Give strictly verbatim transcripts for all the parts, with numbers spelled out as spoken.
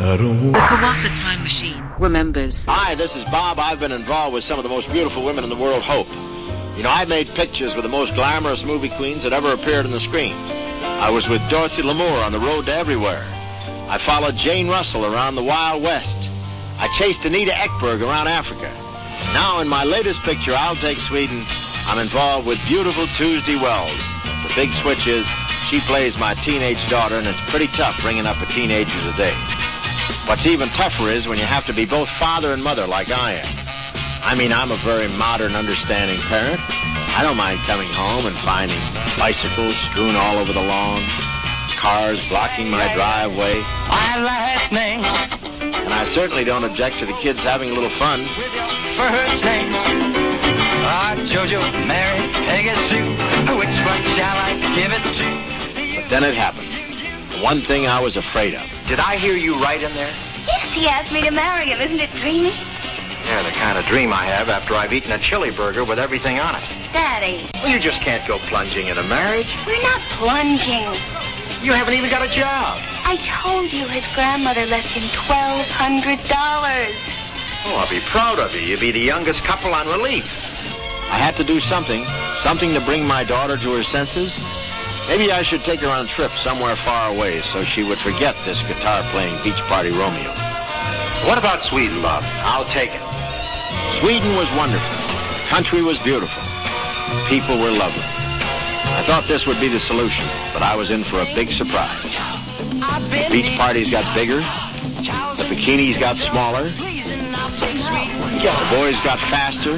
I don't want... The Kawartha Time Machine remembers. Hi, this is Bob. I've been involved with some of the most beautiful women in the world, Hope. You know, I made pictures with the most glamorous movie queens that ever appeared on the screen. I was with Dorothy Lamour on the road to everywhere. I followed Jane Russell around the Wild West. I chased Anita Ekberg around Africa. Now, in my latest picture, I'll Take Sweden, I'm involved with beautiful Tuesday Weld. The big switch is she plays my teenage daughter, and it's pretty tough bringing up a teenager today. What's even tougher is when you have to be both father and mother like I am. I mean, I'm a very modern, understanding parent. I don't mind coming home and finding bicycles strewn all over the lawn, cars blocking my driveway. My last name. And I certainly don't object to the kids having a little fun. First name. Ah, Jojo, Mary, Peggy Sue. Which one shall I give it to? But then it happened. The one thing I was afraid of. Did I hear you right in there? Yes, he asked me to marry him. Isn't it dreamy? Yeah, the kind of dream I have after I've eaten a chili burger with everything on it. Daddy. Well, you just can't go plunging into marriage. We're not plunging. You haven't even got a job. I told you his grandmother left him twelve hundred dollars. Oh, I'll be proud of you. You'll be the youngest couple on relief. I had to do something, something to bring my daughter to her senses. Maybe I should take her on a trip somewhere far away so she would forget this guitar-playing beach party Romeo. What about Sweden, Bob? I'll take it. Sweden was wonderful. The country was beautiful. The people were lovely. I thought this would be the solution, but I was in for a big surprise. The beach parties got bigger. The bikinis got smaller. The boys got faster.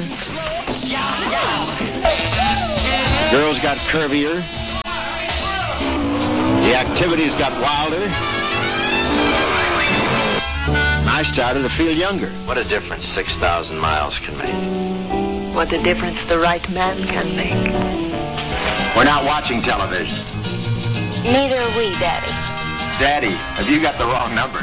The girls got curvier. The activities got wilder. And I started to feel younger. What a difference six thousand miles can make. What a difference the right man can make. We're not watching television. Neither are we, Daddy. Daddy, have you got the wrong number?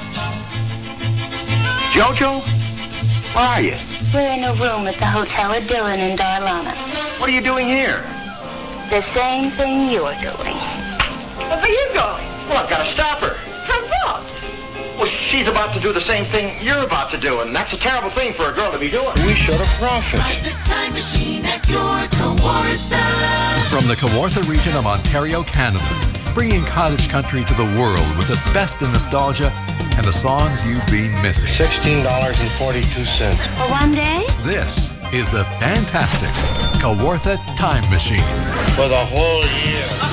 Jojo? Where are you? We're in a room at the hotel at Dillon in Darlana. What are you doing here? The same thing you're doing. Where are you going? Well, I've got to stop her. For what? Well, she's about to do the same thing you're about to do, and that's a terrible thing for a girl to be doing. We should have profit. The Time Machine at your Kawartha. From the Kawartha region of Ontario, Canada, bringing cottage country to the world with the best in nostalgia and the songs you've been missing. sixteen dollars and forty-two cents. For one day? This is the fantastic Kawartha Time Machine. For the whole year.